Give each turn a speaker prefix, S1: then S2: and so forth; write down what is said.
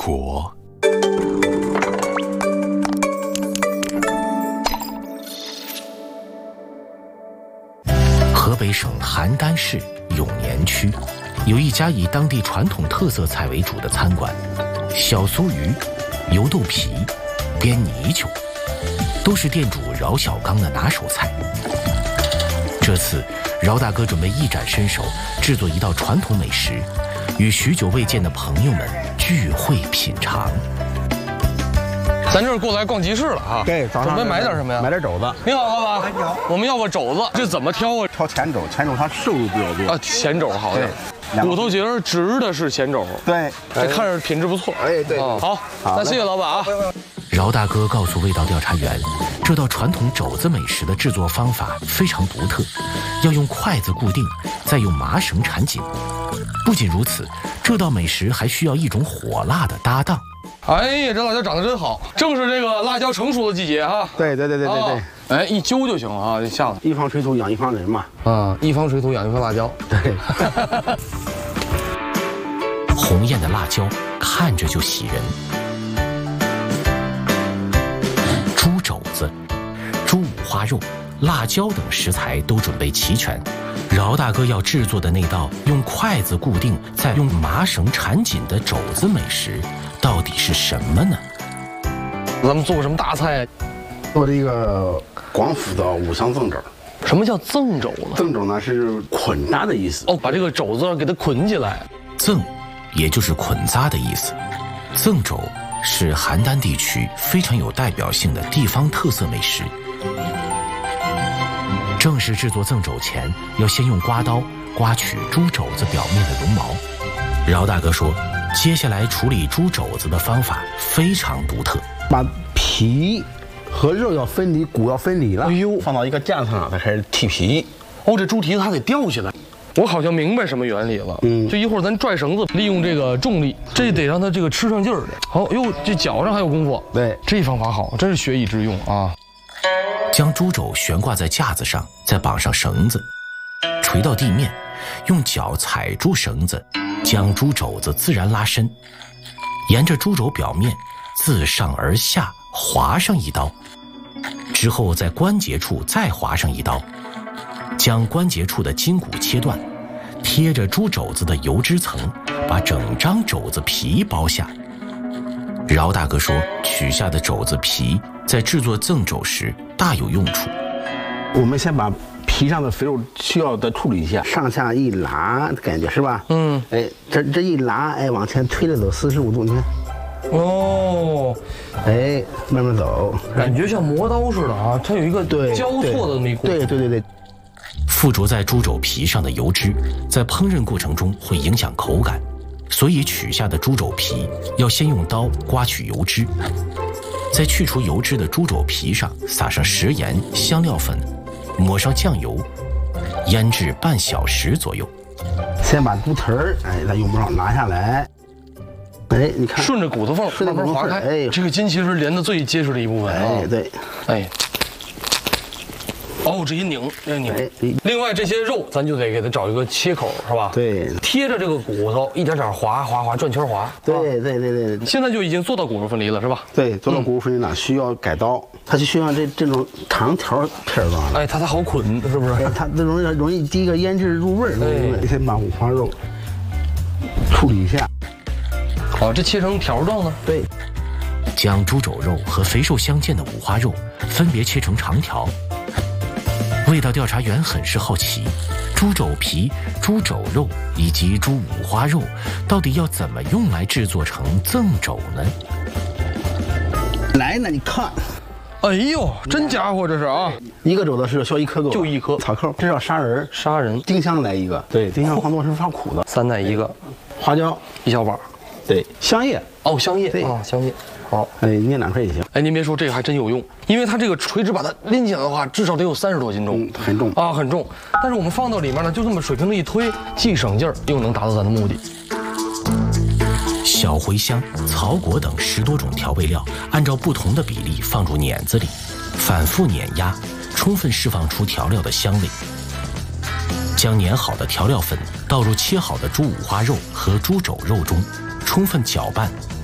S1: 国。河北省邯郸市永年区有一家以当地传统特色菜为主的餐馆，小酥鱼、油豆皮、煸泥鳅，都是店主饶小刚的拿手菜。这次，饶大哥准备一展身手，制作一道传统美食，与许久未见的朋友们聚会品尝。
S2: 咱这是过来逛集市了啊！
S3: 对，
S2: 准备买点什么呀？
S3: 买点肘子。
S2: 你好，老板。
S3: 你好，
S2: 我们要个肘子，这怎么挑啊？
S3: 挑前肘，前肘它瘦肉比较多
S2: 啊，前肘好点，骨头节儿直的是前肘。
S3: 对，
S2: 这看着品质不错。
S3: 哎，对，
S2: 好，那谢谢老板啊。
S1: 饶大哥告诉味道调查员，这道传统肘子美食的制作方法非常独特，要用筷子固定，再用麻绳缠紧。不仅如此，这道美食还需要一种火辣的搭档。
S2: 哎呀，这辣椒长得真好，正是这个辣椒成熟的季节啊！
S3: 对。
S2: 哎，一揪就行了啊，这下子。
S3: 一方水土养一方人嘛。
S2: 啊，一方水土养一方辣椒。
S3: 对。
S1: 红艳的辣椒看着就喜人。猪肘子、猪五花肉、辣椒等食材都准备齐全。饶大哥要制作的那道用筷子固定再用麻绳缠紧的肘子美食，到底是什么呢？
S2: 咱们做个什么大菜？
S3: 做这个广府的五香赠肘。
S2: 什么叫赠肘呢？
S3: 赠肘呢是捆扎的意思。
S2: 哦，把这个肘子给它捆起来。
S1: 赠，也就是捆扎的意思。赠肘是邯郸地区非常有代表性的地方特色美食。正式制作赠肘前，要先用刮刀刮取猪肘子表面的绒毛。饶大哥说，接下来处理猪肘子的方法非常独特，
S3: 把皮和肉要分离，骨要分离了。
S2: 哎呦，
S3: 放到一个架子上，再开始剔皮。
S2: 哦，这猪蹄子还得吊起来。我好像明白什么原理了。就一会儿咱拽绳子，利用这个重力，这得让它这个吃上劲儿。好，哟，这脚上还有功夫。
S3: 对，
S2: 这方法好，真是学以致用啊。
S1: 将猪肘悬挂在架子上，再绑上绳子，垂到地面，用脚踩住绳子，将猪肘子自然拉伸，沿着猪肘表面自上而下划上一刀，之后在关节处再划上一刀，将关节处的筋骨切断，贴着猪肘子的油脂层，把整张肘子皮剥下。饶大哥说，取下的肘子皮在制作赠肘时大有用处。
S3: 我们先把皮上的肥肉需要的处理一下，上下一拉，感觉是吧？哎，这一拉，哎，往前推着走45度，你看。
S2: 哦，
S3: 哎，慢慢走，
S2: 感觉像磨刀似的啊，它有一个交错的那么一过程。
S3: 对。
S1: 附着在猪肘皮上的油脂，在烹饪过程中会影响口感，所以取下的猪肘皮要先用刀刮取油脂，在去除油脂的猪肘皮上撒上食盐、香料粉，抹上酱油，腌制半小时左右。
S3: 先把猪蹄儿，哎，在油锅上拿下来。哎，你看，
S2: 顺着骨头缝慢慢划开。哎，这个筋其实连的最结实的一部分啊。
S3: 哎，对，
S2: 哎。哦，这一拧，这一拧。另外这些肉，咱就得给它找一个切口，是吧？
S3: 对，
S2: 贴着这个骨头，一点点划，转圈划。
S3: 对。
S2: 现在就已经做到骨肉分离了，是吧？
S3: 对，做到骨肉分离了，需要改刀，它就需要这种长条片儿状的。
S2: 哎，它好捆，是不是？
S3: 它这容易第一个腌制入味儿。先把五花肉处理一下。
S2: 好，这切成条状呢？
S3: 对。
S1: 将猪肘肉和肥瘦相间的五花肉分别切成长条。味道调查员很是好奇，猪肘皮、猪肘肉以及猪五花肉到底要怎么用来制作成赠肘呢？
S3: 来，那你看，
S2: 哎呦，真家伙这是啊！
S3: 一个肘子是需要1颗够，
S2: 就1颗
S3: 草扣，这叫砂仁，丁香来一个，对，丁香放多是发苦的
S2: ，3奶1个，
S3: 花椒
S2: 1小把，
S3: 对，香叶，
S2: 哦，香叶，
S3: 对
S2: 啊，香叶。好，
S3: 哎，捏2块也行。
S2: 哎，您别说，这个还真有用，因为它这个垂直把它拎起来的话，至少得有30多斤重，
S3: 很重
S2: 啊，很重。但是我们放到里面呢，就这么水平的一推，既省劲儿，又能达到咱的目的。
S1: 小茴香、草果等10多种调味料，按照不同的比例放入碾子里，反复碾压，充分释放出调料的香味。将碾好的调料粉倒入切好的猪五花肉和猪肘肉中，充分搅拌，